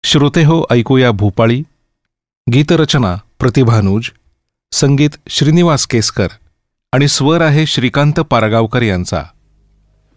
श्रोतेहो, ऐकूया भूपाळी. गीतरचना प्रतिभानुज, संगीत श्रीनिवास केसकर आणि स्वर आहे श्रीकांत पारगावकर यांचा.